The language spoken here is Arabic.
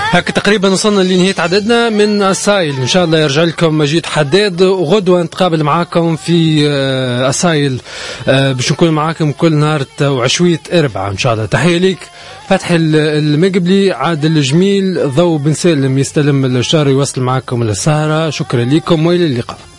هكا تقريبا وصلنا لنهاية عددنا من أسايل. إن شاء الله يرجع لكم مجيد حداد، وغدوة نتقابل معاكم في أسايل باش نكون معاكم كل نهار وعشوية أربعة إن شاء الله. تحية ليك فتح المقبلي، عادل الجميل، ضو بن سالم يستلم الشهر يوصل معاكم السهرة. شكرا لكم وإلى اللقاء.